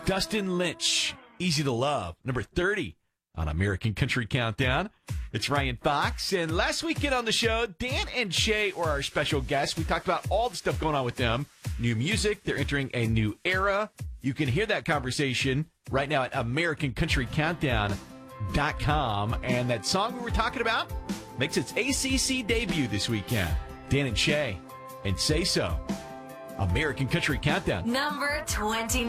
Dustin Lynch, Easy to Love, number 30 on American Country Countdown. It's Ryan Fox, and last weekend on the show, Dan and Shay were our special guests. We talked about all the stuff going on with them. New music, they're entering a new era. You can hear that conversation right now at AmericanCountryCountdown.com. And that song we were talking about makes its ACC debut this weekend. Dan and Shay, and Say So. American Country Countdown. Number 20.